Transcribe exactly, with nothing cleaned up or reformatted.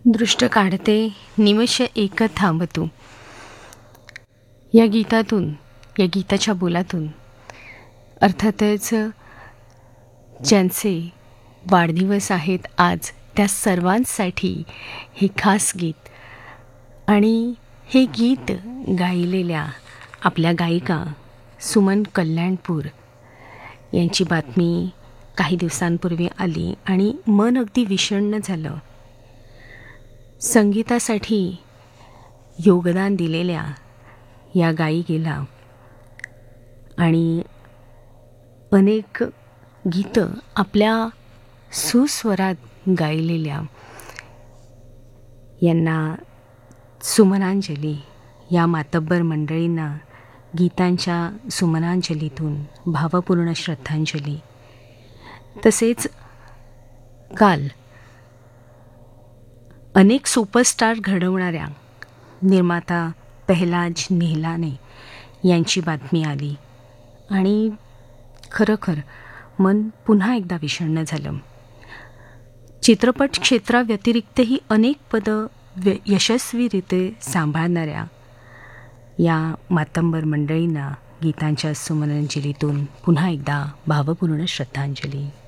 दृष्ट काढते निमिष एक थांबतू. या गीतातून, या गीताच्या बोलातून अर्थातच ज्यांचे वाढदिवस आहेत आज त्या सर्वांसाठी हे खास गीत. आणि हे गीत गायलेल्या आपल्या गायिका सुमन कल्याणपूर यांची बातमी काही दिवसांपूर्वी आली आणि मन अगदी विषण्ण झालं. संगीतासाठी योगदान दिलेल्या या गायिकेला आणि अनेक गीतं आपल्या सुस्वरात गायलेल्या यांना सुमनांजली, या मातब्बर मंडळींना गीतांच्या सुमनांजलीतून भावपूर्ण श्रद्धांजली. तसेच काल अनेक सुपरस्टार घडवणाऱ्या निर्माता पहलाज निहलानी यांची बातमी आली आणि खरोखर मन पुन्हा एकदा विषण्ण झालं. चित्रपट क्षेत्राव्यतिरिक्तही अनेक पदं व्य यशस्वीरित्या सांभाळणाऱ्या या मातब्बर मंडळींना गीतांच्या सुमनांजलीतून पुन्हा एकदा भावपूर्ण श्रद्धांजली.